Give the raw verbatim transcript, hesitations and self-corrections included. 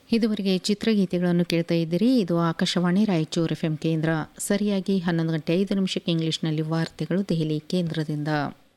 ಇದುವರೆಗೆ ಚಿತ್ರಗೀತೆಗಳನ್ನು ಕೇಳ್ತಾ ಇದ್ದೀರಿ. ಇದು ಆಕಾಶವಾಣಿ ರಾಯಚೂರು ಎಫ್ ಎಂ ಕೇಂದ್ರ. ಸರಿಯಾಗಿ ಹನ್ನೊಂದು ಗಂಟೆ ಐದು ನಿಮಿಷಕ್ಕೆ ಇಂಗ್ಲಿಷ್ನಲ್ಲಿ ವಾರ್ತೆಗಳು ದೆಹಲಿ ಕೇಂದ್ರದಿಂದ.